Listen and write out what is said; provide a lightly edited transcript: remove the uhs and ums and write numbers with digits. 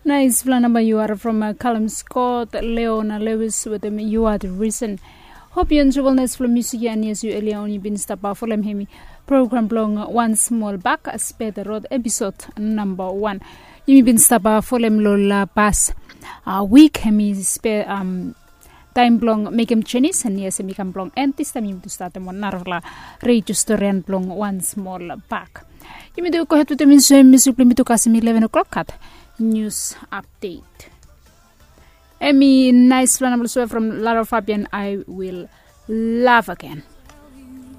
Nice Flanaba, you are from Callum Scott, Leona Lewis with them, you are the reason. Hope you enjoy wellness from music and yes, you earlier only been stop for them hemi program blong one small back spare the road episode number 1. You been stop for them lola pass week hemi spare time blong make him Chinese and yes me can blong and this time you to start them one narla radio story and blong one small back. You may do go ahead with the music to Casim 11 o'clock cut. News update. Emmy, nice one from Lara Fabian. I will love again.